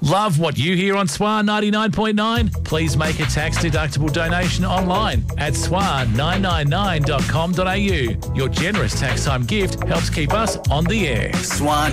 Love what you hear on SWAR 99.9? Please make a tax-deductible donation online at swar999.com.au. Your generous tax time gift helps keep us on the air. SWAR